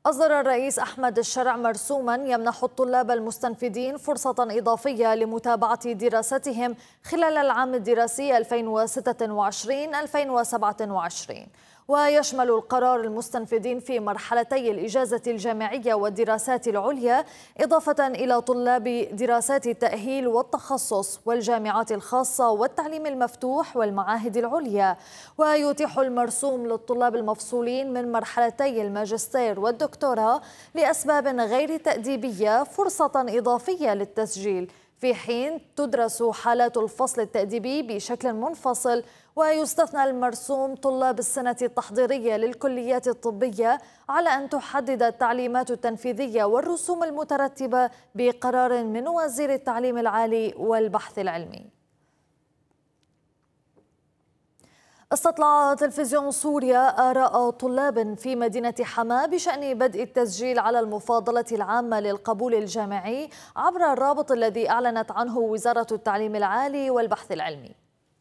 أصدر الرئيس أحمد الشرع مرسوما يمنح الطلاب المستنفذين فرصة إضافية لمتابعة دراستهم خلال العام الدراسي 2026-2027، ويشمل القرار المستنفذين في مرحلتي الإجازة الجامعية والدراسات العليا، إضافة إلى طلاب دراسات التأهيل والتخصص والجامعات الخاصة والتعليم المفتوح والمعاهد العليا. ويتيح المرسوم للطلاب المفصولين من مرحلتي الماجستير والدكتوراه لأسباب غير تأديبية فرصة إضافية للتسجيل، في حين تدرس حالات الفصل التأديبي بشكل منفصل. ويستثنى المرسوم طلاب السنة التحضيرية للكليات الطبية على أن تحدد التعليمات التنفيذية والرسوم المترتبة بقرار من وزير التعليم العالي والبحث العلمي. استطلع تلفزيون سوريا آراء طلاب في مدينة حماة بشأن بدء التسجيل على المفاضلة العامة للقبول الجامعي عبر الرابط الذي أعلنت عنه وزارة التعليم العالي والبحث العلمي.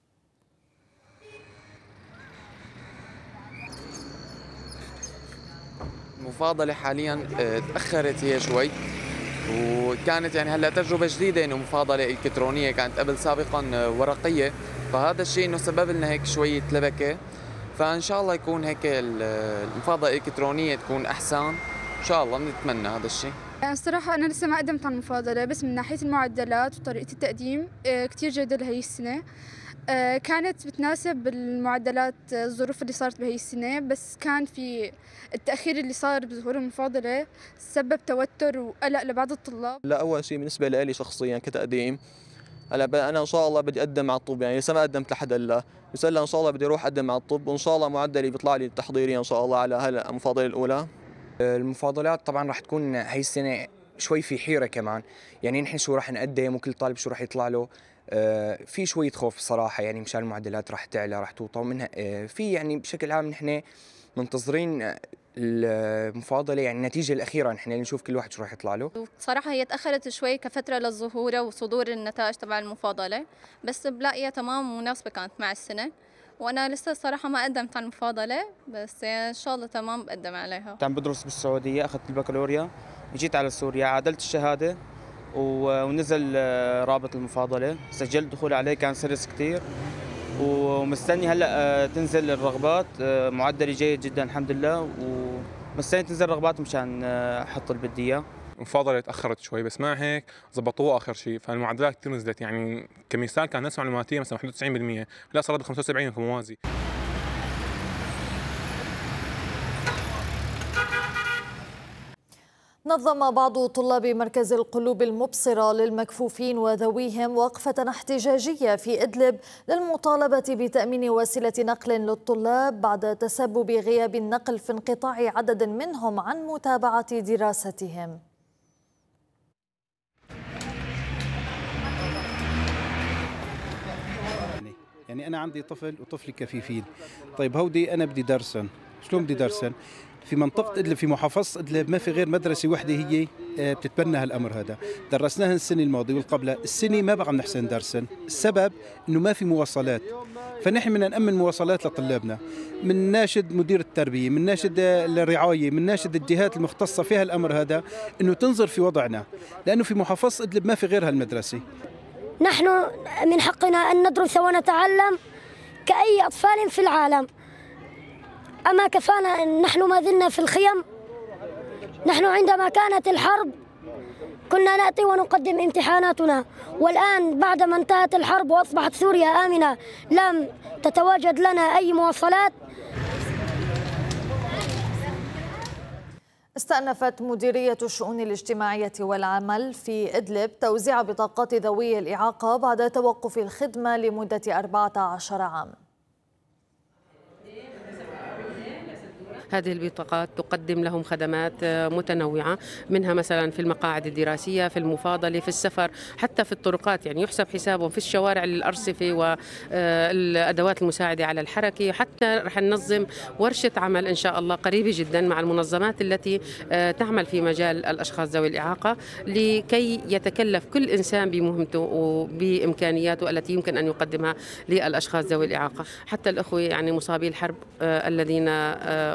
المفاضلة حاليا تأخرت هي شوي، وكانت يعني هلا تجربة جديدة انه مفاضلة الكترونية، كانت قبل سابقا ورقية، فهذا الشيء انه سبب لنا هيك شوية لبكة. فان شاء الله يكون هيك المفاضلة الإلكترونية تكون احسن ان شاء الله، بنتمنى هذا الشيء. يعني الصراحة أنا لسه ما قدمت على المفاضلة، بس من ناحية المعدلات وطريقة التقديم كتير جيدة لهي السنة. كانت بتناسب المعدلات الظروف اللي صارت بهي السنة، بس كان في التأخير اللي صار بظهور المفاضلة سبب توتر وقلق لبعض الطلاب. لا، أول شيء بالنسبة لي شخصيا كتقديم، هلا أنا إن شاء الله بدي أقدم على الطب، يعني لسه ما قدمت لحد إلا، بس هلا إن شاء الله بدي أروح أقدم على الطب، وإن شاء الله معدلي بيطلع لي التحضيري إن شاء الله على هلا المفاضلة الأولى. المفاضلات طبعا راح تكون هي السنة شوي في حيرة كمان، يعني نحن شو راح نقدم وكل طالب شو راح يطلع له. في شوية خوف صراحة، يعني مشان المعدلات راح تعلى راح توطى منها. في يعني بشكل عام نحن منتظرين المفاضلة، يعني النتيجة الأخيرة نحن نشوف كل واحد شو راح يطلع له. صراحة هي تأخرت شوي كفترة للظهور وصدور النتائج تبع المفاضلة، بس بلاقيها تمام مناسبة كانت مع السنة، وأنا لسه الصراحة ما قدمت على المفاضلة، بس إن شاء الله تمام بقدم عليها. عم بدرس بالسعودية، أخذت البكالوريا، جيت على سوريا عادلت الشهادة ونزل رابط المفاضلة، سجلت دخول عليه، كان سرس كتير، ومستني هلا تنزل الرغبات. معدلي جيد جدا الحمد لله، ومستني تنزل الرغبات مشان احط اللي بدي اياه. المفاضلة تأخرت شوي، بس مع هيك ضبطوها آخر شيء، فالمعدلات كثير نزلت. يعني كمثال كان نسبة معلوماتية مثلا 91%، لا صارت 75 كموازي. نظم بعض طلاب مركز القلوب المبصرة للمكفوفين وذويهم وقفة احتجاجية في إدلب للمطالبة بتأمين وسيلة نقل للطلاب بعد تسبب غياب النقل في انقطاع عدد منهم عن متابعة دراستهم. يعني أنا عندي طفل وطفل كفيفين، طيب هودي أنا بدي درسن، شلون بدي درسن؟ في منطقة إدلب، في محافظة إدلب، ما في غير مدرسة وحدة هي بتتبنى هالأمر هذا. درسناها السنة الماضية والقبلة، السنة ما بقى نحسن درسن، السبب إنه ما في مواصلات. فنحن بدنا نأمن مواصلات لطلابنا، من ناشد مدير التربية، من ناشد الرعاية، من ناشد الجهات المختصة في هالأمر هذا إنه تنظر في وضعنا، لأنه في محافظة إدلب ما في غير هالمدرسة. نحن من حقنا أن ندرس ونتعلم كأي أطفال في العالم، أما كفانا أن نحن ما زلنا في الخيم. نحن عندما كانت الحرب كنا نأتي ونقدم امتحاناتنا، والآن بعدما انتهت الحرب وأصبحت سوريا آمنة لم تتواجد لنا أي مواصلات. استأنفت مديرية الشؤون الاجتماعية والعمل في إدلب توزيع بطاقات ذوي الإعاقة بعد توقف الخدمة لمدة 14 عام. هذه البطاقات تقدم لهم خدمات متنوعة، منها مثلا في المقاعد الدراسية، في المفاضلة، في السفر، حتى في الطرقات، يعني يحسب حسابهم في الشوارع للأرصفة والأدوات المساعدة على الحركة. حتى رح ننظم ورشة عمل إن شاء الله قريبة جدا مع المنظمات التي تعمل في مجال الأشخاص ذوي الإعاقة، لكي يتكلف كل إنسان بمهمته وبإمكانياته التي يمكن أن يقدمها للأشخاص ذوي الإعاقة. حتى الأخوة يعني مصابي الحرب الذين